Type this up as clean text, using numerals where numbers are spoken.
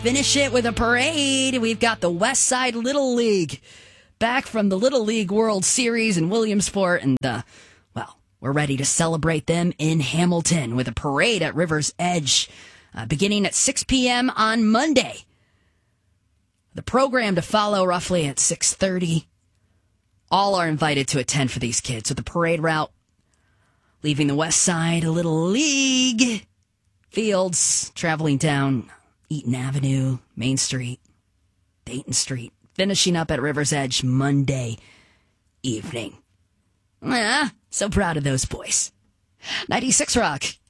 finish it with a parade. We've got the West Side Little League back from the Little League World Series in Williamsport. And, we're ready to celebrate them in Hamilton with a parade at River's Edge beginning at 6 p.m. on Monday. The program to follow roughly at 6:30. All are invited to attend for these kids. So the parade route, leaving the West Side Little League fields, traveling down Eaton Avenue, Main Street, Dayton Street, finishing up at River's Edge Monday evening. So proud of those boys. 96 Rock.